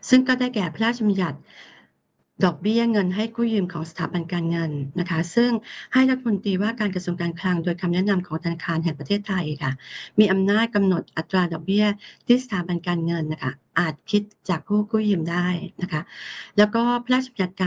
ซึ่งก็ได้แก่พระราชบัญญัติดอกเบี้ยเงินให้กู้ยืมของสถาบันการเงินนะคะซึ่งให้รัฐมนตรีว่าการกระทรวงการคลังโดยคำแนะนำของธนาคารแห่งประเทศไทยค่ะมีอำนาจกำหนดอัตราดอกเบี้ยที่สถาบันการเงินนะคะอาจคิดจากผู้กู้ยืมได้นะคะแล้วก็พระราชบัญญัติการ